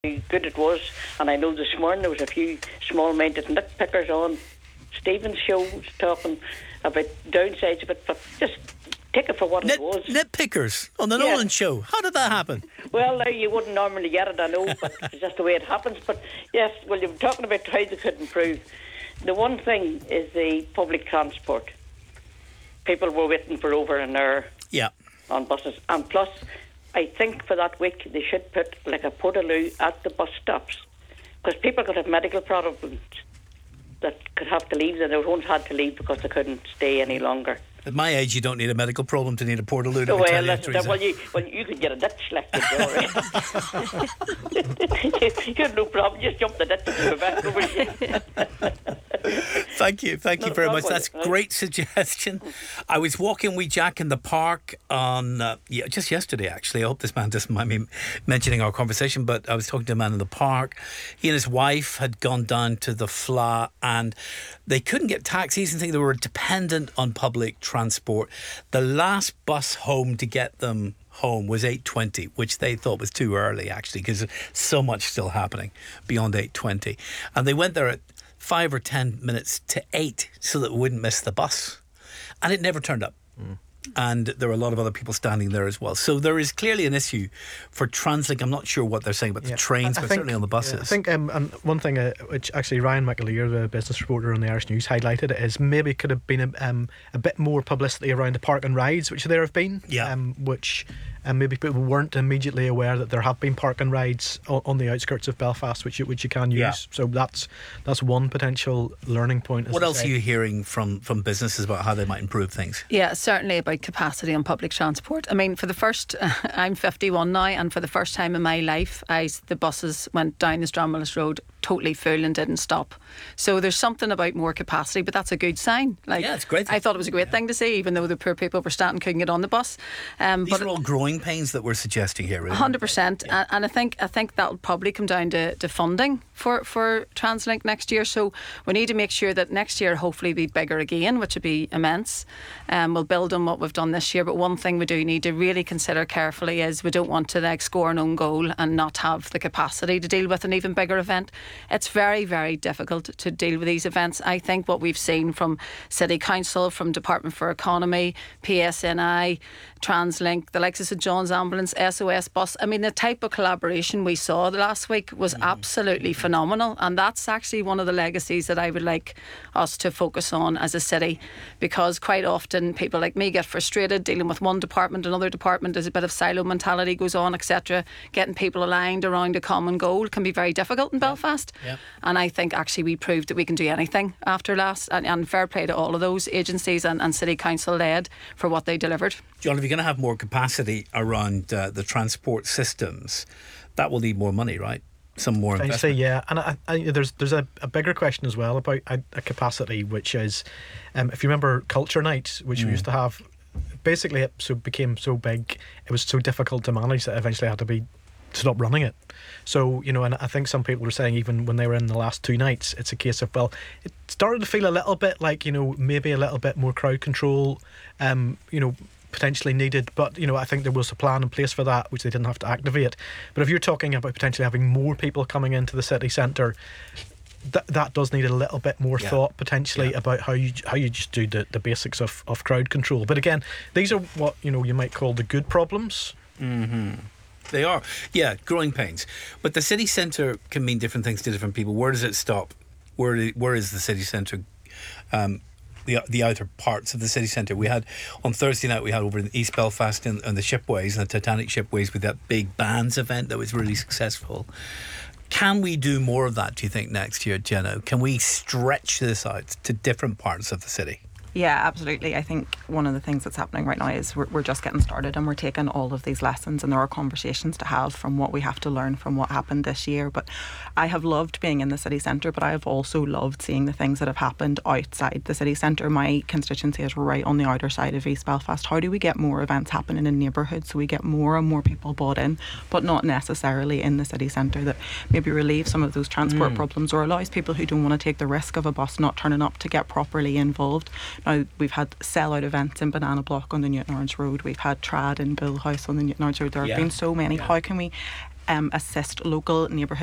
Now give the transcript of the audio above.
good it was. And I know this morning there was a few small-minded nitpickers on Stephen's show talking about downsides of it, but just take it for what it was. Nitpickers on the Nolan show. How did that happen? Well, you wouldn't normally get it, I know, but it's just the way it happens. But yes, well, you're talking about how they could improve. The one thing is the public transport. People were waiting for over an hour on buses. And plus, I think for that week they should put like a portaloo at the bus stops, because people could have medical problems that could have to leave, and they once had to leave because they couldn't stay any longer. At my age, you don't need a medical problem to need a portaloo. You could get a ditch left in there. You had no problem. Just jump the ditch and go back over here. Thank you very much. That's a great suggestion. I was walking with Jack in the park on just yesterday, actually. I hope this man doesn't mind me mentioning our conversation, but I was talking to a man in the park. He and his wife had gone down to the Fla, and they couldn't get taxis and things. They were dependent on public transport. The last bus home to get them home was 8:20, which they thought was too early, actually, because so much still happening beyond 8:20. And they went there at 5 or 10 minutes to 8 so that we wouldn't miss the bus. And it never turned up. And there were a lot of other people standing there as well. So there is clearly an issue for Translink. I'm not sure what they're saying about the trains, but certainly on the buses. I think and one thing which actually Ryan McAleer, the business reporter on the Irish News, highlighted is maybe could have been a bit more publicity around the park and rides, which there have been, which maybe people weren't immediately aware that there have been park and rides on the outskirts of Belfast, which you can use. So that's one potential learning point. What else are you hearing from businesses about how they might improve things? Yeah, certainly about capacity on public transport. I mean, for the first, I'm 51 now, and for the first time in my life, the buses went down the Stromulus Road totally full and didn't stop. So there's something about more capacity, but that's a good sign. It's great. I thought it was a great thing to see, even though the poor people were standing, couldn't get on the bus. These are all growing pains that we're suggesting here, really. 100%, and I think that'll probably come down to funding for Translink next year. So we need to make sure that next year hopefully be bigger again, which would be immense. We'll build on what we've done this year, but one thing we do need to really consider carefully is we don't want to score an own goal and not have the capacity to deal with an even bigger event. It's very, very difficult to deal with these events. I think what we've seen from City Council, from Department for Economy, PSNI, Translink, the likes of St John's Ambulance, SOS Bus, I mean, the type of collaboration we saw last week was absolutely phenomenal, and that's actually one of the legacies that I would like us to focus on as a city, because quite often people like me get frustrated dealing with one department, another department, there's a bit of silo mentality goes on, etc. Getting people aligned around a common goal can be very difficult in Belfast. And I think actually we proved that we can do anything after last, and fair play to all of those agencies and City Council led for what they delivered. John, if you're going to have more capacity around the transport systems, that will need more money, right? Some more investment. And I there's a bigger question as well about a capacity, which is, if you remember Culture Night, which we used to have, basically it became so big, it was so difficult to manage that eventually had to be stop running it. So, and I think some people were saying even when they were in the last 2 nights, it's a case of, well, it started to feel a little bit like, maybe a little bit more crowd control, potentially needed, but I think there was a plan in place for that, which they didn't have to activate. But if you're talking about potentially having more people coming into the city centre, that does need a little bit more thought potentially about how you just do the basics of crowd control. But again, these are what you might call the good problems. They are, growing pains. But the city centre can mean different things to different people. Where does it stop? Where is the city centre? The outer parts of the city centre. We had on Thursday night, we had over in East Belfast and the Shipways and the Titanic Shipways with that big bands event that was really successful. Can we do more of that, do you think, next year, Jenna? Can we stretch this out to different parts of the city? Yeah, absolutely. I think one of the things that's happening right now is we're just getting started, and we're taking all of these lessons, and there are conversations to have from what we have to learn from what happened this year. But I have loved being in the city centre, but I have also loved seeing the things that have happened outside the city centre. My constituency is right on the outer side of East Belfast. How do we get more events happening in neighbourhoods so we get more and more people bought in, but not necessarily in the city centre, that maybe relieves some of those transport problems, or allows people who don't want to take the risk of a bus not turning up to get properly involved. Now, we've had sell-out events in Banana Block on the Newtownards Road. We've had trad in Bull House on the Newtownards Road. There have been so many. How can we assist local neighbourhood